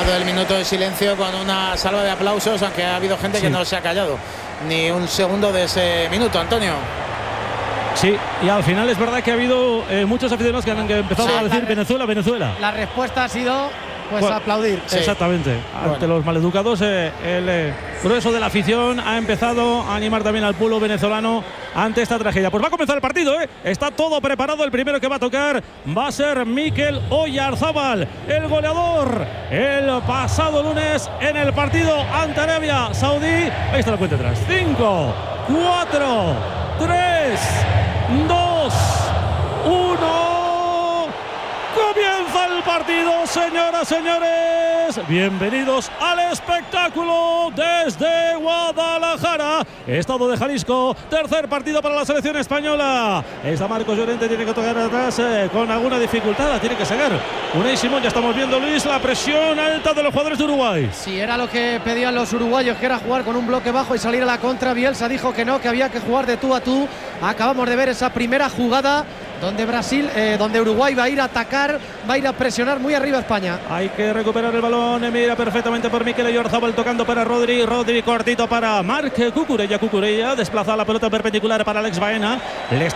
recuerdo el minuto de silencio con una salva de aplausos, aunque ha habido gente que no se ha callado ni un segundo de ese minuto, Antonio. Sí, y al final es verdad que ha habido muchos aficionados que han empezado a decir Venezuela, Venezuela. La respuesta ha sido aplaudir. Sí. Exactamente. Ante los maleducados, el grueso de la afición ha empezado a animar también al pueblo venezolano ante esta tragedia. Pues va a comenzar el partido, ¿eh? Está todo preparado. El primero que va a tocar va a ser Mikel Oyarzábal, el goleador el pasado lunes en el partido ante Arabia Saudí. Ahí está la cuenta atrás. 5, 4, 3, 2, 1. Comienza el partido, señoras, señores. Bienvenidos al espectáculo desde Guadalajara, estado de Jalisco. Tercer partido para la selección española. Está Marcos Llorente, tiene que tocar atrás con alguna dificultad. La tiene que seguir Unai Simón. Ya estamos viendo, Luis, la presión alta de los jugadores de Uruguay. Sí, era lo que pedían los uruguayos, que era jugar con un bloque bajo y salir a la contra. Bielsa dijo que no, que había que jugar de tú a tú. Acabamos de ver esa primera jugada donde Uruguay va a ir a atacar, va a ir a presionar muy arriba a España. Hay que recuperar el balón, mira perfectamente por Mikel Oyarzábal, tocando para Rodri cortito para Marc Cucurella, desplaza la pelota perpendicular para Alex Baena.